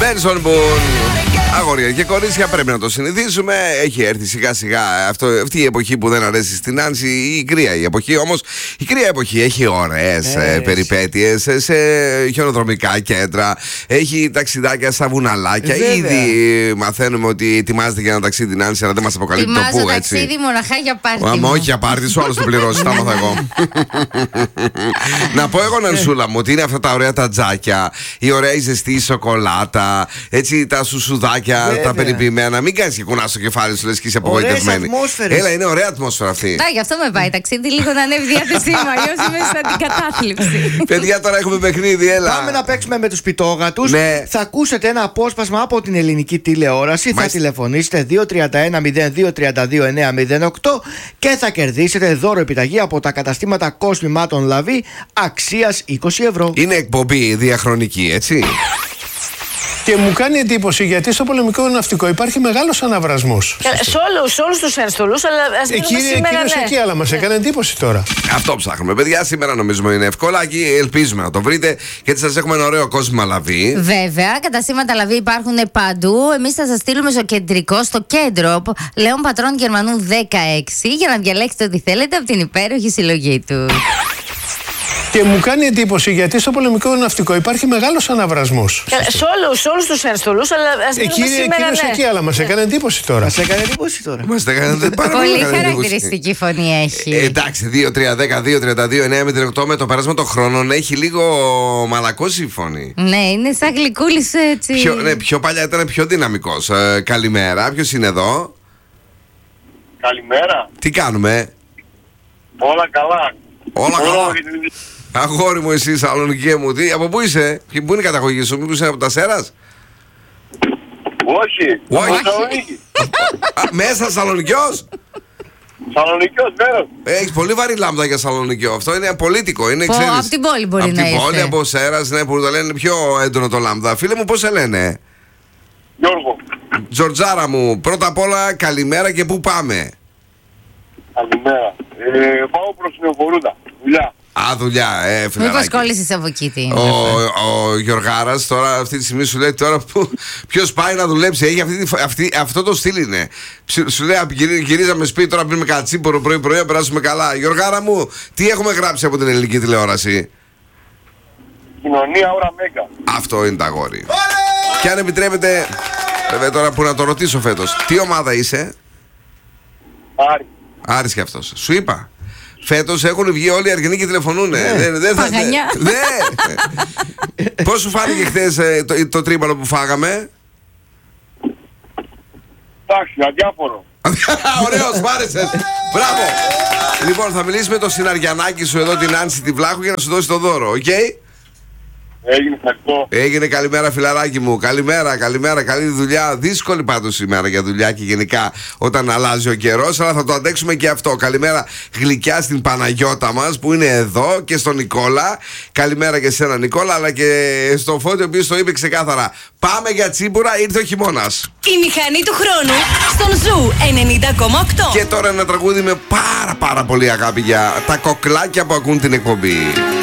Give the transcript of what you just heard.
Benson Boone. Αγόρια και κορίτσια, πρέπει να το συνηθίσουμε. Έχει έρθει σιγά σιγά αυτή η εποχή που δεν αρέσει στην Άνση, η κρύα η εποχή. Όμως η κρύα εποχή έχει ωραίες περιπέτειες σε χιονοδρομικά κέντρα. Έχει ταξιδάκια στα βουναλάκια. Ήδη μαθαίνουμε ότι ετοιμάζεται για ένα ταξίδι στην Άνση, αλλά δεν μας αποκαλύπτει το πού, έτσι. Ταξίδι μοναχά για πάρτι. Μα όχι για πάρτι, σου άλλος το πληρώσει. Τα μάθα εγώ. Να πω εγώ, Νανσούλα μου, ότι είναι αυτά τα ωραία τα τζάκια, η ωραία η ζεστή σοκολάτα, έτσι τα σουσουδάκια. Τα περιποιημένα, μην κάνεις και κουνάς το κεφάλι σου, λες και είσαι απογοητευμένη. Έλα, είναι ωραία ατμόσφαιρα αυτή. Γι' αυτό με πάει ταξίδι, λίγο να ανέβει διάθεσή μου. Αλλιώς είμαι στην κατάθλιψη. Παιδιά, τώρα έχουμε παιχνίδι, έλα. Πάμε να παίξουμε με τους πιτόγατους. Ναι. Θα ακούσετε ένα απόσπασμα από την ελληνική τηλεόραση. Θα τηλεφωνήσετε 231-0232-908 και θα κερδίσετε δώρο επιταγή από τα καταστήματα Κόσμημάτων Λαβή αξίας 20 ευρώ. Είναι εκπομπή διαχρονική, έτσι. Και μου κάνει εντύπωση γιατί στο πολεμικό ναυτικό υπάρχει μεγάλος αναβρασμός. Σε όλους τους ένστολους, αλλά ας μην σήμερα εκεί, αλλά μας έκανε εντύπωση τώρα. Αυτό ψάχνουμε, παιδιά. Σήμερα νομίζουμε είναι ευκολάκι. Ελπίζουμε να το βρείτε, γιατί σας έχουμε ένα ωραίο Κόσμημα Λαβή. Βέβαια, καταστήματα Λαβή υπάρχουν παντού. Εμείς θα σας στείλουμε στο κεντρικό, στο κέντρο Λέων Πατρών Γερμανού 16, για να διαλέξετε ό,τι θέλετε από την υπέροχη συλλογή του. Και μου κάνει εντύπωση γιατί στο πολεμικό ναυτικό υπάρχει μεγάλος αναβρασμός. Σε όλους τους ένστολους, αλλά ας μην σήμερα εκεί, αλλά μας έκανε εντύπωση τώρα. Μας έκανε εντύπωση τώρα. Μας έκανε πάρα πολύ χαρακτηριστική φωνή έχει. Εντάξει, 2-3-10-2-32-9-08 με το πέρασμα των χρόνων έχει λίγο μαλακώσει η φωνή. Ναι, είναι σαν γλυκούλης έτσι. Πιο παλιά ήταν πιο δυναμικός. Καλημέρα, ποιος είναι εδώ? Καλημέρα. Τι κάνουμε? Όλα καλά. Όλα καλά. Αγόρι μου, εσύ Σαλονικέ μου, από πού είσαι, πού είναι η καταγωγή σου, μήπως είναι από τα Σέρας? Όχι. Μέσα Σαλονικιός? Σαλονικιός, ναι. Έχεις πολύ βαρύ λάμδα για Σαλονικιό. Αυτό είναι απολύτικο, είναι, ξέρεις. Από την πόλη μπορεί να είσαι. Από την πόλη, από Σέρας, ναι, που το λένε πιο έντονο το λάμδα. Φίλε μου, πώς σε λένε? Γιώργο. Τζορτζάρα μου, πρώτα απ' όλα καλημέρα και πού πάμε? Καλημέρα. Πάω προς Νεοφορούντα. Δουλειά. Δουλειά, φιλαράκι. Μήπως κόλλησες από εκεί. Ο Γιωργάρας τώρα αυτή τη στιγμή σου λέει τώρα ποιος πάει να δουλέψει. Έχει αυτό το στυλ είναι. Σου λέει γυρίζαμε σπίτι, τώρα πίνουμε κατσίπορο πρωί-πρωί να περάσουμε καλά. Γιωργάρα μου, τι έχουμε γράψει από την ελληνική τηλεόραση? Κοινωνία ώρα Μέγκα. Αυτό είναι τα αγόρι. Και αν επιτρέπετε, βέβαια τώρα που να το ρωτήσω φέτος, τι ομάδα είσαι? Άρη. Άρης και αυτός. Σου είπα. Φέτος έχουν βγει όλοι οι Αργενοί και τηλεφωνούνε. Παγανιά. Πώς σου φάνηκε χθες το τρίμηνο που φάγαμε? Εντάξει, αδιάφορο. Ωραίος, μ' άρεσες. Μπράβο. Λοιπόν, θα μιλήσουμε το συναριανάκι σου εδώ, την Άνση τη Βλάχου, για να σου δώσει το δώρο, οκ? Έγινε, ευχαριστώ. Έγινε, καλημέρα φιλαράκι μου. Καλημέρα, καλή δουλειά. Δύσκολη πάντως ημέρα για δουλειά και γενικά όταν αλλάζει ο καιρός, αλλά θα το αντέξουμε και αυτό. Καλημέρα γλυκιά στην Παναγιώτα μας που είναι εδώ και στον Νικόλα. Καλημέρα και σε έναν Νικόλα, αλλά και στον Φώτη ο οποίος το είπε ξεκάθαρα. Πάμε για τσίπουρα, ήρθε ο χειμώνας. Η μηχανή του χρόνου στον Ζου 90,8. Και τώρα ένα τραγούδι με πάρα πολύ αγάπη για τα κοκλάκια που ακούν την εκπομπή.